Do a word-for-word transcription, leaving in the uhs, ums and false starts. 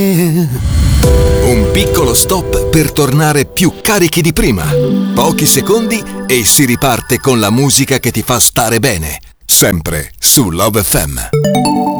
Un piccolo stop per tornare più carichi di prima. Pochi secondi e si riparte con la musica che ti fa stare bene. Sempre su Love F M.